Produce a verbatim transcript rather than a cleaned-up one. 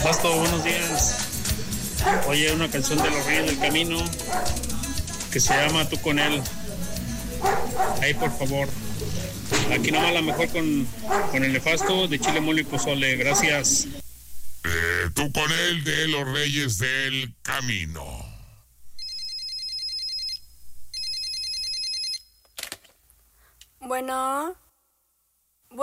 Nefasto, buenos días. Oye, una canción de Los Reyes del Camino que se llama Tú con él. Ahí, por favor. Aquí nomás la mejor con, con el Nefasto de chile, mole y pozole. Gracias. Eh, tú con él de Los Reyes del Camino. Bueno.